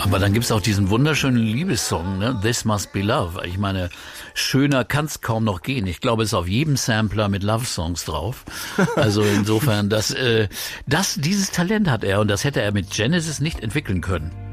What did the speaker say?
Aber dann gibt's auch diesen wunderschönen Liebessong, ne? This Must Be Love. Ich meine, schöner kann's kaum noch gehen. Ich glaube, es ist auf jedem Sampler mit Love-Songs drauf. Also insofern, dieses Talent hat er und das hätte er mit Genesis nicht entwickeln können.